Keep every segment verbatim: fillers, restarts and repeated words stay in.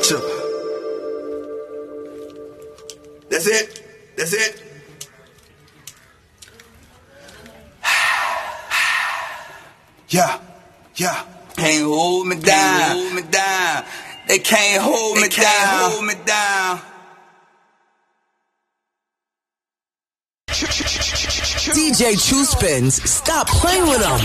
picture. That's it. That's it. Yeah, yeah. Can't hold me down, hold me down. They can't hold me down, hold me down. D J True Spins, stop playing with them.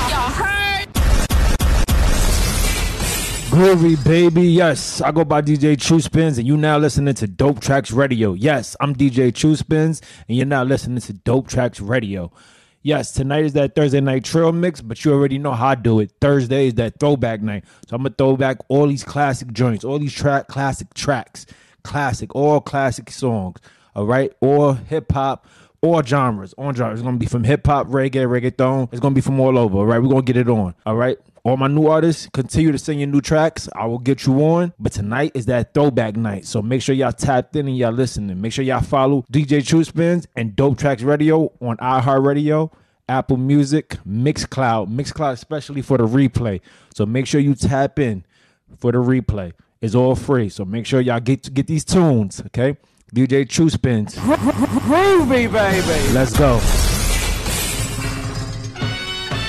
Groovy, baby. Yes, I go by D J True Spins, and you now listening to Dope Tracks Radio. Yes, I'm D J True Spins, and you're now listening to Dope Tracks Radio. Yes, tonight is that Thursday night trail mix, but you already know how I do it. Thursday is that throwback night. So I'm going to throw back all these classic joints, all these track classic tracks, classic, all classic songs, all right? All hip-hop, all genres, all genres. It's going to be from hip-hop, reggae, reggaeton. It's going to be from all over, all right? We're going to get it on, all right? All my new artists, continue to send your new tracks. I will get you on. But tonight is that throwback night. So make sure y'all tapped in and y'all listening. Make sure y'all follow D J True Spins and Dope Tracks Radio on iHeartRadio, Apple Music, Mixcloud. Mixcloud especially for the replay. So make sure you tap in for the replay. It's all free. So make sure y'all get, get these tunes, okay? D J True Spins. Groovy, baby. Let's go.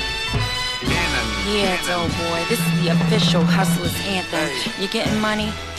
Yeah, dope boy. This is the official Hustlers anthem. You're getting money?